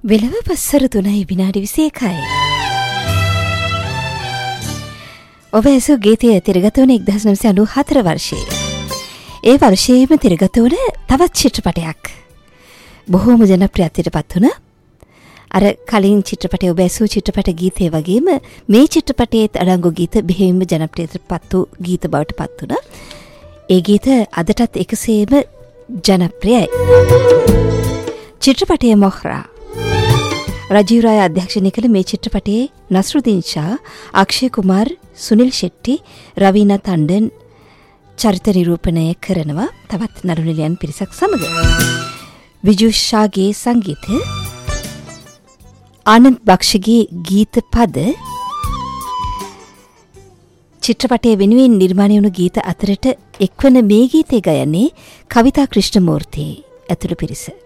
වෙලව පස්සර 3 විනාඩි 21යි. ඔබ ඇසූ ගීතය තිරගත වන 1994 වර්ෂයේ. ඒ වර්ෂයේම තිරගත වන තවත් චිත්‍රපටයක්. බොහෝම ජනප්‍රියත්වයට පත් වුණ. අර කලින් චිත්‍රපටයේ ඔබ ඇසූ චිත්‍රපට ගීතය වගේම මේ චිත්‍රපටයේත් අඩංගු ගීත බෙහෙවින්ම ජනප්‍රියත්වයට පත් වූ ගීත බවට පත් වුණා. ඒ ගීත අදටත් එකසේම ජනප්‍රියයි. චිත්‍රපටයේ මොහ්රා රජීව් රාය අධ්‍යක්ෂණය කළ මේ චිත්‍රපටයේ නස්රුදීන් ෂා, අක්ෂය කුමාර්, සුනිල් ෂෙට්ටි, රවීනා තණ්ඩන් චරිත නිරූපණය කරනවා තවත් නළුනිලියන් පිරිසක් සමග. විජු ෂාගේ සංගීතය, ආනන්ද් බක්ෂගේ ගීත පද, චිත්‍රපටයේ වෙනුවෙන් නිර්මාණය වුණු ගීත අතරට එක්වන මේ ගීතය ගයන්නේ කවිතා ක්‍රිෂ්ණමූර්ති ඇතුළු පිරිස.